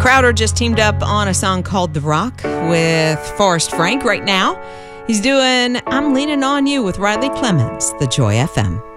Crowder just teamed up on a song called The Rock with Forrest Frank right now. He's doing I'm Leaning on You with Riley Clemens, the Joy FM.